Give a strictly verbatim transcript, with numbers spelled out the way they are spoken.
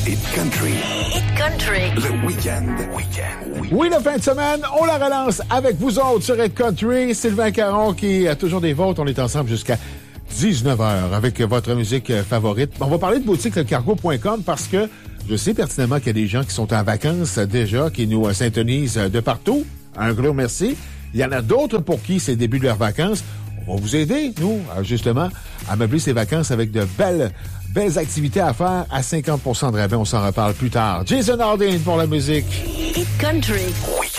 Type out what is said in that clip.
Hit Country. Hit Country. Le week-end. Week-end. Week-end. Oui, la fin de semaine, on la relance avec vous autres sur Hit Country. Sylvain Caron qui a toujours des vôtres. On est ensemble jusqu'à dix-neuf heures avec votre musique favorite. On va parler de boutique le cargo point com parce que je sais pertinemment qu'il y a des gens qui sont en vacances déjà, qui nous syntonisent de partout. Un gros merci. Il y en a d'autres pour qui c'est le début de leurs vacances. On va vous aider, nous, justement, à meubler ces vacances avec de belles, belles activités à faire à cinquante pour cent de rabais. On s'en reparle plus tard. Jason Aldean pour la musique. Hit Country. Week-end.